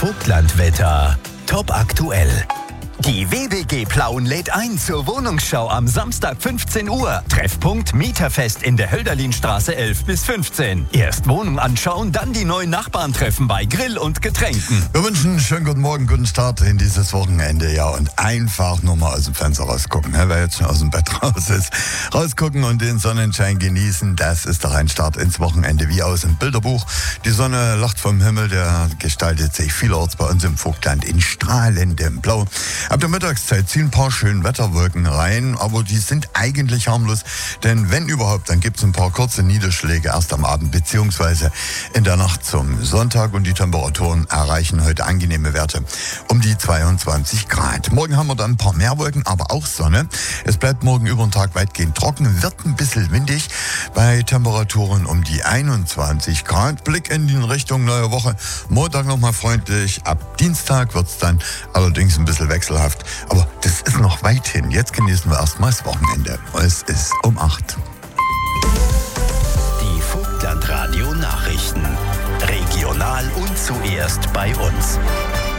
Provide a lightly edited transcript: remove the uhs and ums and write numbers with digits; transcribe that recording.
Vogtlandwetter. Top aktuell. Die WBG Plauen lädt ein zur Wohnungsschau am Samstag 15 Uhr. Treffpunkt Mieterfest in der Hölderlinstraße 11 bis 15. Erst Wohnung anschauen, dann die neuen Nachbarn treffen bei Grill und Getränken. Wir wünschen einen schönen guten Morgen, guten Start in dieses Wochenende. Ja, und einfach nur mal aus dem Fenster rausgucken. Wer jetzt schon aus dem Bett raus ist, rausgucken und den Sonnenschein genießen. Das ist doch ein Start ins Wochenende wie aus dem Bilderbuch. Die Sonne lacht vom Himmel, der gestaltet sich vielerorts bei uns im Vogtland in strahlendem Blau. Ab der Mittagszeit ziehen ein paar schöne Wetterwolken rein, aber die sind eigentlich harmlos, denn wenn überhaupt, dann gibt es ein paar kurze Niederschläge erst am Abend bzw. in der Nacht zum Sonntag und die Temperaturen erreichen heute angenehme Werte um die 22 Grad. Morgen haben wir dann ein paar mehr Wolken, aber auch Sonne. Es bleibt morgen über den Tag weitgehend trocken, wird ein bisschen windig bei Temperaturen um die 21 Grad. Blick in die Richtung neue Woche. Montag nochmal freundlich, ab Dienstag wird es dann allerdings ein bisschen wechselhaft. Aber das ist noch weit hin. Jetzt genießen wir erstmal das Wochenende. Es ist um 8. Die Vogtland Radio Nachrichten. Regional und zuerst bei uns.